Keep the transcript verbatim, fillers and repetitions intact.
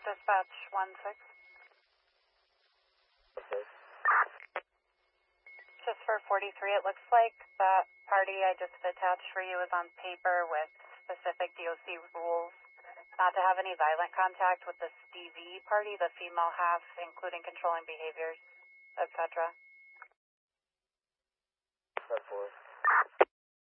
dispatch one six. Okay. Just for forty-three, it looks like that party I just attached for you is on paper with specific D O C rules not to have any violent contact with the Stevie party, the female half, including controlling behaviors, et cetera. ten four.